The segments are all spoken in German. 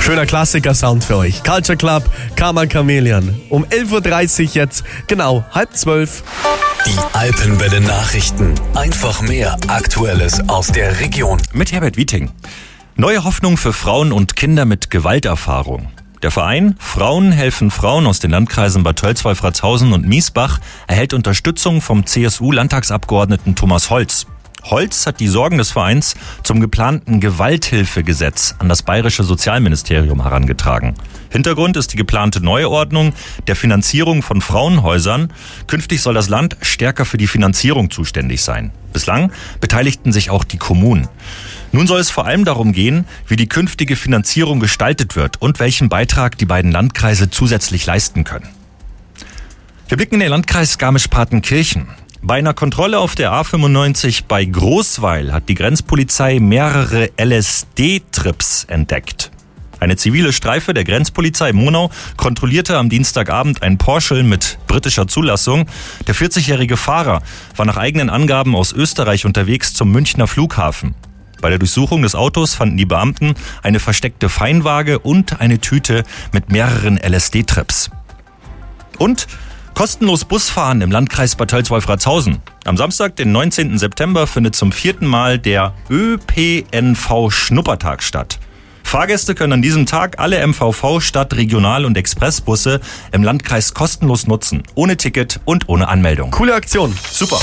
Schöner Klassiker-Sound für euch. Culture Club, Karma Chameleon. Um 11.30 Uhr jetzt, genau 11:30. Die Alpenwelle Nachrichten. Einfach mehr Aktuelles aus der Region. Mit Herbert Wieting. Neue Hoffnung für Frauen und Kinder mit Gewalterfahrung. Der Verein Frauen helfen Frauen aus den Landkreisen Bad Tölz-Wolfratshausen und Miesbach erhält Unterstützung vom CSU-Landtagsabgeordneten Thomas Holz. Holz hat die Sorgen des Vereins zum geplanten Gewalthilfegesetz an das bayerische Sozialministerium herangetragen. Hintergrund ist die geplante Neuordnung der Finanzierung von Frauenhäusern. Künftig soll das Land stärker für die Finanzierung zuständig sein. Bislang beteiligten sich auch die Kommunen. Nun soll es vor allem darum gehen, wie die künftige Finanzierung gestaltet wird und welchen Beitrag die beiden Landkreise zusätzlich leisten können. Wir blicken in den Landkreis Garmisch-Partenkirchen. Bei einer Kontrolle auf der A95 bei Großweil hat die Grenzpolizei mehrere LSD-Trips entdeckt. Eine zivile Streife der Grenzpolizei Monau kontrollierte am Dienstagabend einen Porsche mit britischer Zulassung. Der 40-jährige Fahrer war nach eigenen Angaben aus Österreich unterwegs zum Münchner Flughafen. Bei der Durchsuchung des Autos fanden die Beamten eine versteckte Feinwaage und eine Tüte mit mehreren LSD-Trips. Und kostenlos Busfahren im Landkreis Bad Tölz-Wolfratshausen. Am Samstag, den 19. September, findet zum 4. Mal der ÖPNV-Schnuppertag statt. Fahrgäste können an diesem Tag alle MVV, Stadt-, Regional- und Expressbusse im Landkreis kostenlos nutzen. Ohne Ticket und ohne Anmeldung. Coole Aktion. Super.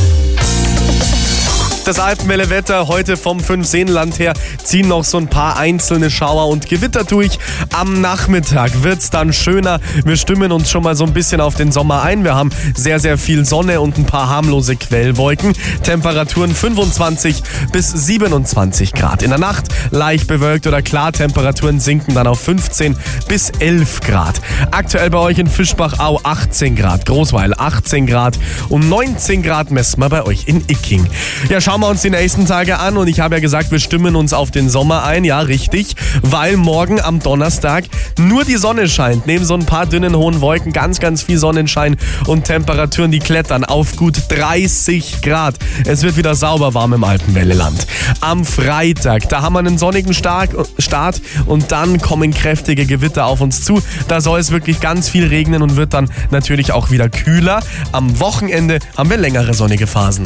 Das Alpenwelle-Wetter heute vom Fünfseenland her ziehen noch so ein paar einzelne Schauer und Gewitter durch. Am Nachmittag wird's dann schöner. Wir stimmen uns schon mal so ein bisschen auf den Sommer ein. Wir haben sehr, sehr viel Sonne und ein paar harmlose Quellwolken. Temperaturen 25 bis 27 Grad. In der Nacht leicht bewölkt oder klar. Temperaturen sinken dann auf 15 bis 11 Grad. Aktuell bei euch in Fischbach-Au 18 Grad. Großweil 18 Grad und 19 Grad messen wir bei euch in Icking. Ja, schauen wir uns die nächsten Tage an und ich habe ja gesagt, wir stimmen uns auf den Sommer ein. Ja, richtig, weil morgen am Donnerstag nur die Sonne scheint. Neben so ein paar dünnen, hohen Wolken ganz, ganz viel Sonnenschein und Temperaturen, die klettern auf gut 30 Grad. Es wird wieder sauber warm im Alpenwelleland. Am Freitag, da haben wir einen sonnigen Start und dann kommen kräftige Gewitter auf uns zu. Da soll es wirklich ganz viel regnen und wird dann natürlich auch wieder kühler. Am Wochenende haben wir längere sonnige Phasen.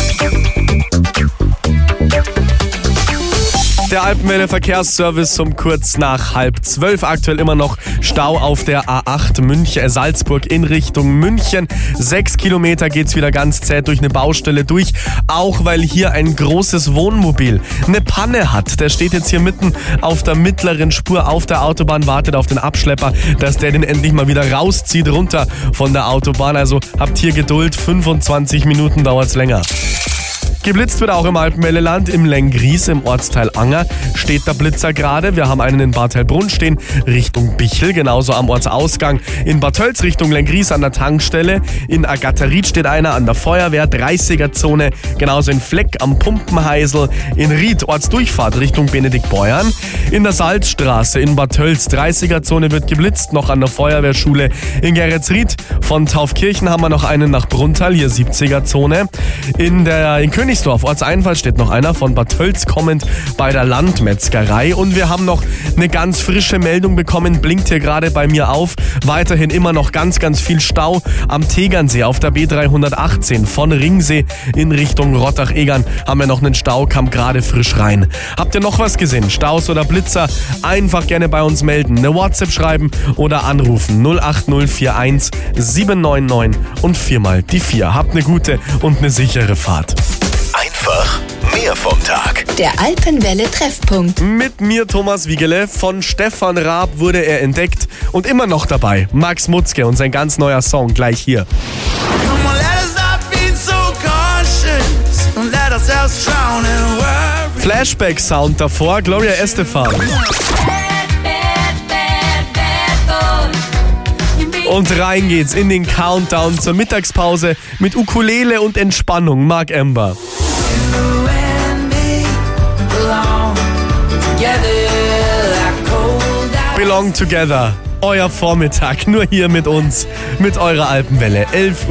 Der Alpenwelle-Verkehrsservice um kurz nach 11:30. Aktuell immer noch Stau auf der A8 Salzburg in Richtung München. 6 Kilometer geht's wieder ganz zäh durch eine Baustelle durch. Auch weil hier ein großes Wohnmobil eine Panne hat. Der steht jetzt hier mitten auf der mittleren Spur auf der Autobahn, wartet auf den Abschlepper, dass der den endlich mal wieder rauszieht, runter von der Autobahn. Also habt hier Geduld, 25 Minuten dauert's länger. Geblitzt wird auch im Alpenwelleland. Im Lenggries im Ortsteil Anger steht der Blitzer gerade. Wir haben einen in Bad Heilbrunn stehen Richtung Bichl, genauso am Ortsausgang in Bad Tölz Richtung Lenggries an der Tankstelle. In Agatharit steht einer an der Feuerwehr, 30er-Zone, genauso in Fleck am Pumpenheisel. In Ried Ortsdurchfahrt Richtung Benediktbeuern. In der Salzstraße in Bad Tölz 30er-Zone wird geblitzt, noch an der Feuerwehrschule. In Geretsried von Taufkirchen haben wir noch einen nach Bruntal, hier 70er-Zone. In Königsdorf Ortseinfall steht noch einer von Bad Tölz kommend bei der Landmetzgerei. Und wir haben noch eine ganz frische Meldung bekommen, blinkt hier gerade bei mir auf. Weiterhin immer noch ganz, ganz viel Stau am Tegernsee auf der B318 von Ringsee in Richtung Rottach-Egern haben wir noch einen Stau, kam gerade frisch rein. Habt ihr noch was gesehen? Staus oder Blitzer? Einfach gerne bei uns melden, eine WhatsApp schreiben oder anrufen 08041 799 und 4x4. Habt eine gute und eine sichere Fahrt. Einfach mehr vom Tag. Der Alpenwelle-Treffpunkt. Mit mir Thomas Wiegele. Von Stefan Raab wurde er entdeckt und immer noch dabei. Max Mutzke und sein ganz neuer Song gleich hier. Flashback-Sound davor, Gloria Estefan. Und rein geht's in den Countdown zur Mittagspause mit Ukulele und Entspannung. Mark Ember. Belong Together. Euer Vormittag, nur hier mit uns, mit eurer Alpenwelle. 11